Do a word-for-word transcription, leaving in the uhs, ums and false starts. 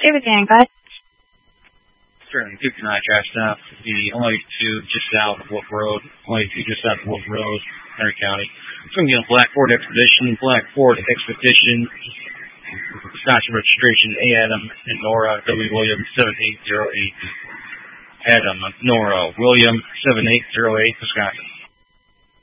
David Dankut. Certainly, two tonight, trash stop. The only two just south of Wolf Road, only two just south of Wolf Road, Henry County. It's going to be on Black Ford Expedition, Black Ford Expedition, Wisconsin registration, Adam and Nora, W. William, seven eight zero eight. Adam, Nora, William, seven eight zero eight, Wisconsin.